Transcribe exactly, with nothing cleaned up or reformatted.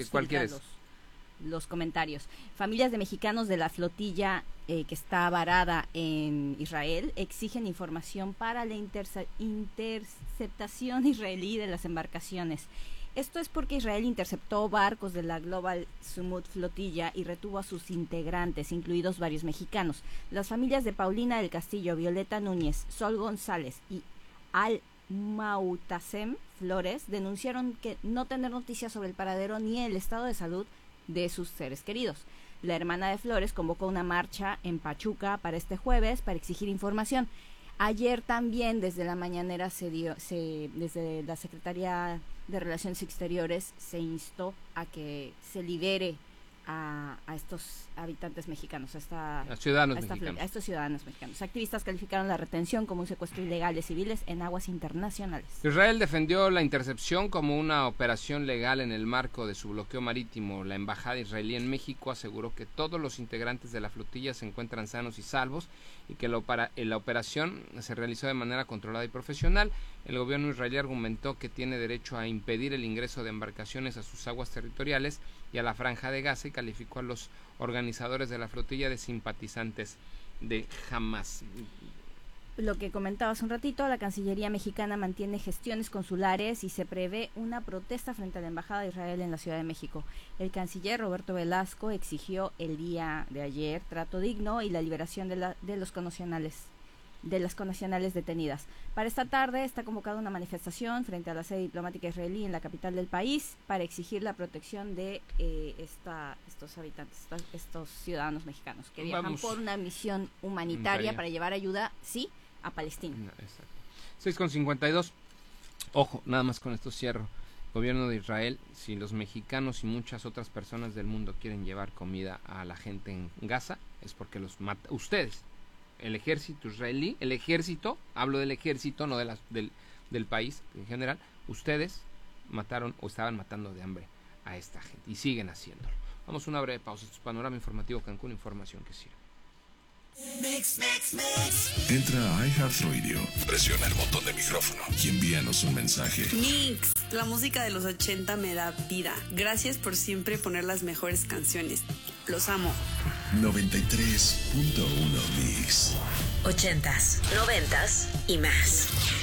que, ¿cuál quieres? Los, los comentarios. Familias de mexicanos de la flotilla eh, que está varada en Israel exigen información para la interse- interceptación israelí de las embarcaciones. Esto es porque Israel interceptó barcos de la Global Sumut flotilla y retuvo a sus integrantes, incluidos varios mexicanos. Las familias de Paulina del Castillo, Violeta Núñez, Sol González y Al Mautasem Flores denunciaron que no tener noticias sobre el paradero ni el estado de salud de sus seres queridos. La hermana de Flores convocó una marcha en Pachuca para este jueves para exigir información. Ayer también desde la mañanera se dio, se, desde la Secretaría de Relaciones Exteriores se instó a que se libere a, a estos habitantes mexicanos, a, esta, a, ciudadanos a, esta, mexicanos. a estos ciudadanos mexicanos. Activistas calificaron la retención como un secuestro ilegal de civiles en aguas internacionales. Israel defendió la intercepción como una operación legal en el marco de su bloqueo marítimo. La embajada israelí en México aseguró que todos los integrantes de la flotilla se encuentran sanos y salvos y que la, opera, la operación se realizó de manera controlada y profesional. El gobierno israelí argumentó que tiene derecho a impedir el ingreso de embarcaciones a sus aguas territoriales y a la Franja de Gaza y calificó a los organizadores de la flotilla de simpatizantes de Hamas. Lo que comentaba hace un ratito, la Cancillería mexicana mantiene gestiones consulares y se prevé una protesta frente a la Embajada de Israel en la Ciudad de México. El canciller Roberto Velasco exigió el día de ayer trato digno y la liberación de, la, de los connacionales de las connacionales detenidas. Para esta tarde está convocada una manifestación frente a la sede diplomática israelí en la capital del país para exigir la protección de eh, esta, estos habitantes, estos, estos ciudadanos mexicanos que viajan Vamos. por una misión humanitaria para llevar ayuda, sí, a Palestina. No, exacto. seis con cincuenta y dos. Ojo, nada más con esto cierro. Gobierno de Israel, si los mexicanos y muchas otras personas del mundo quieren llevar comida a la gente en Gaza, es porque los mata ustedes. El ejército israelí, el ejército, hablo del ejército, no de las, del, del país en general, ustedes mataron o estaban matando de hambre a esta gente y siguen haciéndolo. Vamos a una breve pausa. Esto es Panorama Informativo Cancún, información que sirve. Mix, mix, mix. Entra a iHeartRadio, presiona el botón de micrófono y envíanos un mensaje. Mix, la música de los ochenta me da vida. Gracias por siempre poner las mejores canciones. Los amo. noventa y tres punto uno Mix. Ochentas, noventas y más.